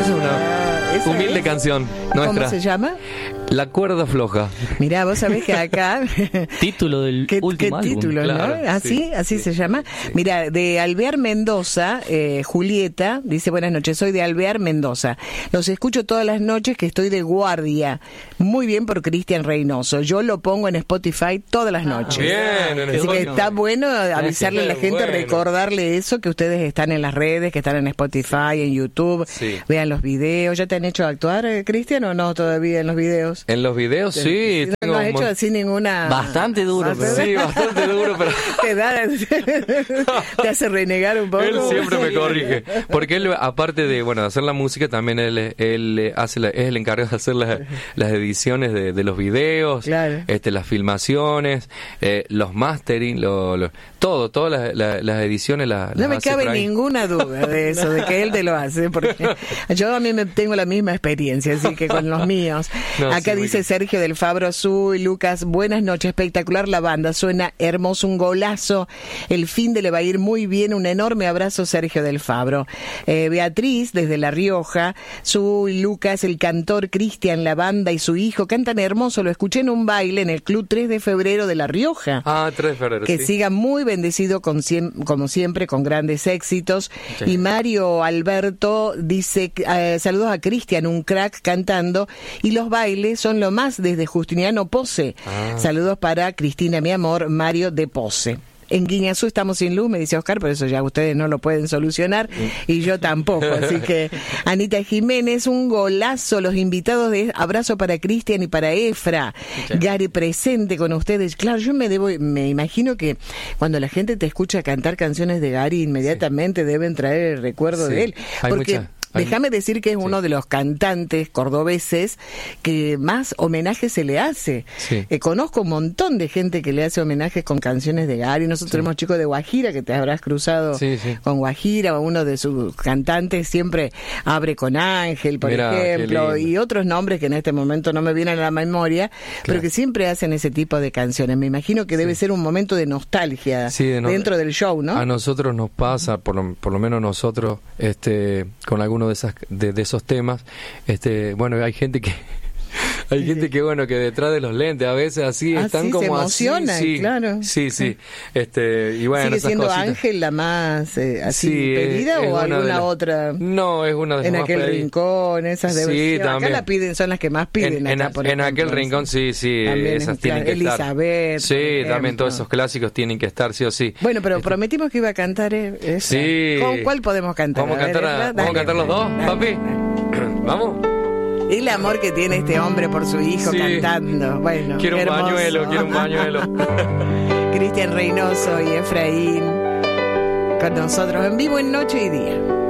es una humilde canción nuestra. ¿Cómo se llama? La cuerda floja. Mirá, vos sabés que acá... Título del último álbum. ¿Qué título, claro, no? ¿Así? ¿Así se llama? Sí. Mirá, de Alvear Mendoza, Julieta, dice, buenas noches, soy de Alvear Mendoza. Los escucho todas las noches que estoy de guardia. Muy bien por Cristian Reynoso. Yo lo pongo en Spotify todas las noches. Bien, en Así Spotify. que está bueno avisarle a la gente, Bueno. recordarle eso, que ustedes están en las redes, que están en Spotify, en YouTube, Sí. vean los videos. ¿Ya te han hecho actuar, Cristian, o no todavía en los videos? En los videos, sí. No, tengo no has un hecho mon- así ninguna... Bastante duro, pero... Sí, bastante duro, pero... Te hace renegar un poco. Él siempre me corrige. Porque él, aparte de hacer la música, también él hace es el encargado de hacer las ediciones de los videos, Claro. las filmaciones, los mastering, todas las ediciones las No me hace cabe por ahí. ninguna duda de eso, de que él te lo hace, porque yo a mí tengo la misma experiencia, así que con los míos. No, Acá sí, dice muy Sergio del Fabro Azul y Lucas, buenas noches, espectacular la banda, suena hermoso, un golazo, el fin de le va a ir muy bien, un enorme abrazo Sergio del Fabro. Beatriz, desde La Rioja, Su y Lucas, el cantor Cristian, la banda y su hijo cantan hermoso, lo escuché en un baile en el Club 3 de Febrero de La Rioja. Ah, 3 de febrero, Que sí. siga muy bendecido como siempre, con grandes éxitos. Sí. Y Mario Alberto dice, saludos a Cristian, un crack cantando, y los bailes son lo más desde Justiniano Pose. Ah. Saludos para Cristina, mi amor, Mario de Pose. En Guiñazú estamos sin luz, me dice Oscar, por eso ya ustedes no lo pueden solucionar y yo tampoco. Así que, Anita Jiménez, un golazo. Los invitados de abrazo para Cristian y para Efra. Sí. Gary presente con ustedes. Claro, yo me imagino que cuando la gente te escucha cantar canciones de Gary, inmediatamente deben traer el recuerdo Sí. de él. Hay Porque mucha- déjame decir que es uno de los cantantes cordobeses que más homenajes se le hace. Sí. Conozco un montón de gente que le hace homenajes con canciones de Gary. Nosotros tenemos chicos de Guajira que te habrás cruzado Sí, sí. con Guajira, o uno de sus cantantes siempre abre con Ángel, por Mirá, qué ejemplo, lindo. y otros nombres que en este momento no me vienen a la memoria, pero que siempre hacen ese tipo de canciones. Me imagino que debe ser un momento de nostalgia Sí, dentro del show, ¿no? A nosotros nos pasa, por lo menos nosotros, con algunos de esos temas, bueno, hay gente que que detrás de los lentes a veces así están sí, como se emocionan, así, sí, claro. sí, y bueno, ¿Sigue esas siendo cositas. Ángel la más así Sí, pedida es o una de alguna las- otra? No, es una de las En más aquel pedidas. rincón, esas deben Sí, ser. Acá también. la piden, son las que más piden. En acá, por aquel ejemplo. rincón, sí, También esas es, tienen claro, que Elizabeth, estar. Sí, por también ejemplo. todos esos clásicos tienen que estar, sí o sí. Bueno, pero prometimos que iba a cantar esa. Sí. ¿Con cuál podemos cantar? ¿Vamos a ver, cantar, Efra, ¿vamos a dale, cantar los dos, dale, papi? dale. ¿Vamos? El amor que tiene este hombre por su hijo Sí. cantando. Bueno, Quiero qué un hermoso. pañuelo. Cristian Reynoso y Efraín con nosotros en vivo en Noche y Día.